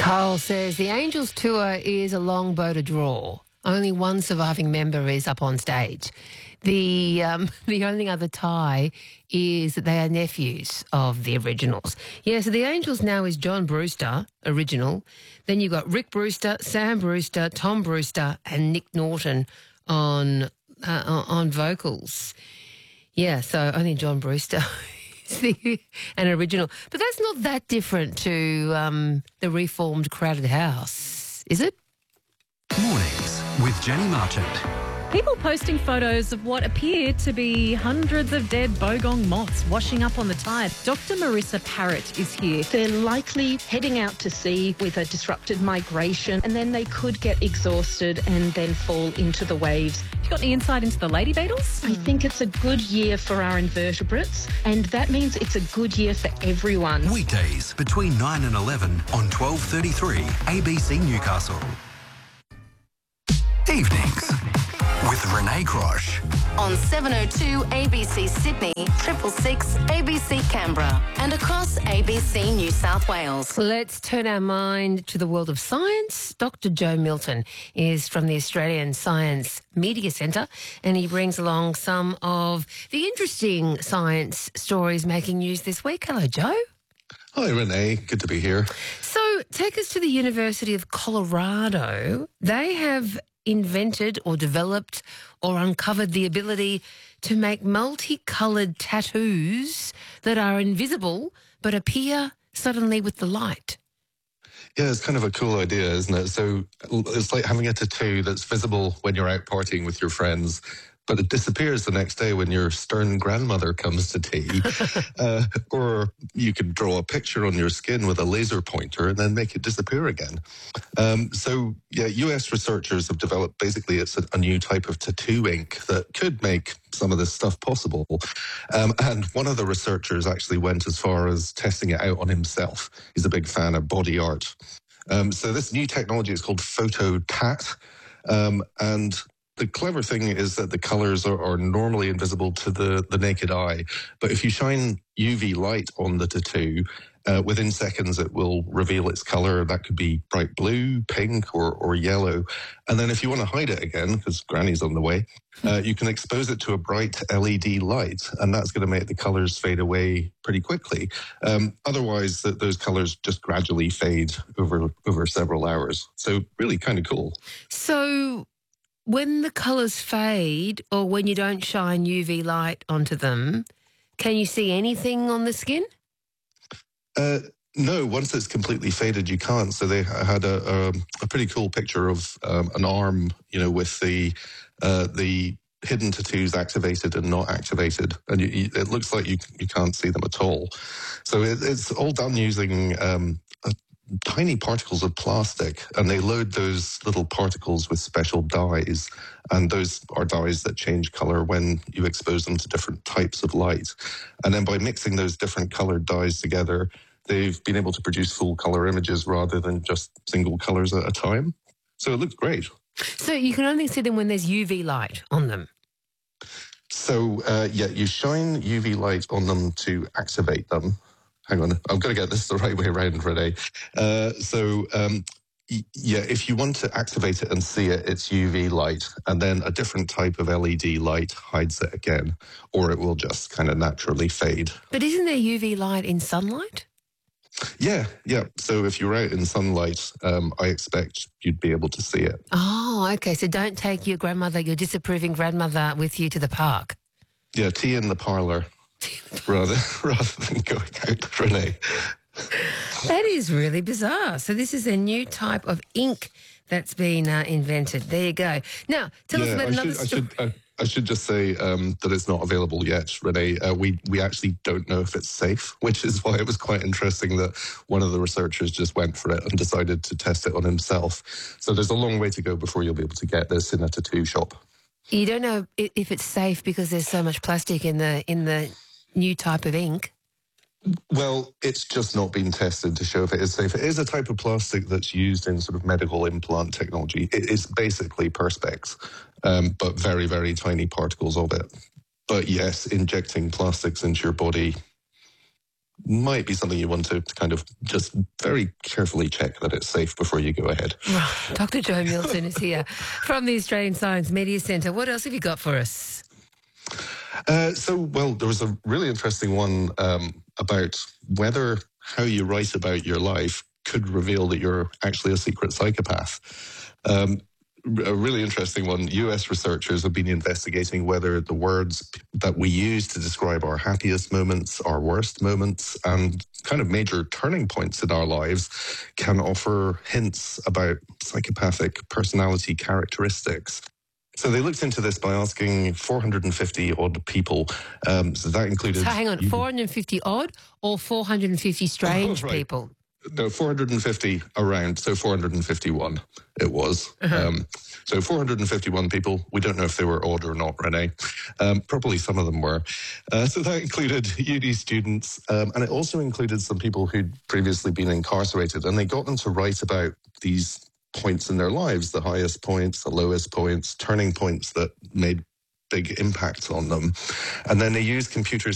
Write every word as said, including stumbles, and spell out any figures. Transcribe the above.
Carl says the Angels tour is a long bow to draw. Only one surviving member is up on stage. The um, the only other tie is that they are nephews of the originals. Yeah, so the Angels now is John Brewster, original. Then you've got Rick Brewster, Sam Brewster, Tom Brewster, and Nick Norton on uh, on vocals. Yeah, so only John Brewster is the, an original. But that's not that different to um, the reformed Crowded House, is it? Mornings with Jenny Marchant. People posting photos of what appear to be hundreds of dead bogong moths washing up on the tide. Doctor Marissa Parrott is here. They're likely heading out to sea with a disrupted migration, and then they could get exhausted and then fall into the waves. You got any insight into the lady beetles? I think it's a good year for our invertebrates, and that means it's a good year for everyone. Weekdays between nine and eleven on twelve thirty-three A B C Newcastle. Evenings with Renee Grosh. On seven oh two A B C Sydney, triple six A B C Canberra, and across A B C New South Wales. Let's turn our mind to the world of science. Doctor Joe Milton is from the Australian Science Media Centre, and he brings along some of the interesting science stories making news this week. Hello, Joe. Hi, Renee. Good to be here. So take us to the University of Colorado. They have invented or developed or uncovered the ability to make multicoloured tattoos that are invisible but appear suddenly with the light. Yeah, it's kind of a cool idea, isn't it? So it's like having a tattoo that's visible when you're out partying with your friends, but it disappears the next day when your stern grandmother comes to tea. uh, or you could draw a picture on your skin with a laser pointer and then make it disappear again. Um, so, yeah, U S researchers have developed, basically, it's a, a new type of tattoo ink that could make some of this stuff possible. Um, and one of the researchers actually went as far as testing it out on himself. He's a big fan of body art. Um, so this new technology is called PhotoTat. Um, and the clever thing is that the colors are, are normally invisible to the, the naked eye. But if you shine U V light on the tattoo, uh, within seconds it will reveal its color. That could be bright blue, pink, or, or yellow. And then if you want to hide it again, because Granny's on the way, uh, you can expose it to a bright L E D light, and that's going to make the colors fade away pretty quickly. Um, otherwise, th- those colors just gradually fade over, over several hours. So really kind of cool. So when the colours fade or when you don't shine U V light onto them, can you see anything on the skin? Uh, no, once it's completely faded, you can't. So they had a, a, a pretty cool picture of um, an arm, you know, with the uh, the hidden tattoos activated and not activated, and you, you, it looks like you you can't see them at all. So it, it's all done using um, a, tiny particles of plastic, and they load those little particles with special dyes, and those are dyes that change color when you expose them to different types of light. And then by mixing those different colored dyes together, they've been able to produce full color images rather than just single colors at a time. So it looks great. So you can only see them when there's U V light on them? So, uh, yeah, you shine U V light on them to activate them. Hang on, I'm going to get this the right way around, Renee. Uh, so, um, y- yeah, if you want to activate it and see it, it's U V light, and then a different type of L E D light hides it again, or it will just kind of naturally fade. But isn't there U V light in sunlight? Yeah, yeah. So if you're out in sunlight, um, I expect you'd be able to see it. Oh, okay. So don't take your grandmother, your disapproving grandmother, with you to the park. Yeah, tea in the parlour. rather rather than going out, Renee. That is really bizarre. So this is a new type of ink that's been uh, invented. There you go. Now, tell yeah, us about I another should, story. I should, uh, I should just say um, that it's not available yet, Renee. Uh, we, we actually don't know if it's safe, which is why it was quite interesting that one of the researchers just went for it and decided to test it on himself. So there's a long way to go before you'll be able to get this in a tattoo shop. You don't know if it's safe because there's so much plastic in the in the new type of ink? Well, it's just not been tested to show if it is safe. It is a type of plastic that's used in sort of medical implant technology. It is basically Perspex, um, but very, very tiny particles of it. But yes, injecting plastics into your body might be something you want to kind of just very carefully check that it's safe before you go ahead. Right. Doctor Joe Milton is here from the Australian Science Media Centre. What else have you got for us? Uh, so, well, there was a really interesting one um, about whether how you write about your life could reveal that you're actually a secret psychopath. Um, a really interesting one. U S researchers have been investigating whether the words that we use to describe our happiest moments, our worst moments, and kind of major turning points in our lives can offer hints about psychopathic personality characteristics. So they looked into this by asking four hundred fifty odd people. Um, so that included... So hang on, four hundred fifty odd or four hundred fifty strange oh, right. people? No, four hundred fifty around, so four hundred fifty-one it was. Uh-huh. Um, so four hundred fifty-one people. We don't know if they were odd or not, Renee. Um, probably some of them were. Uh, so that included uni students, um, and it also included some people who'd previously been incarcerated, and they got them to write about these points in their lives, the highest points, the lowest points, turning points that made big impacts on them. And then they used computers